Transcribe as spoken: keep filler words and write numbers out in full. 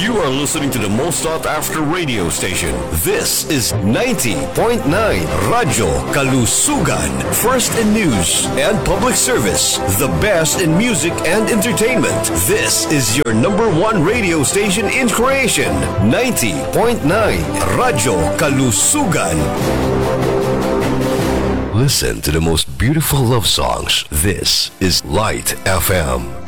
You are listening to the most sought-after radio station. This is ninety point nine Radyo Kalusugan. First in news and public service. The best in music and entertainment. This is your number one radio station in creation. ninety point nine Radyo Kalusugan. Listen to the most beautiful love songs. This is Light F M.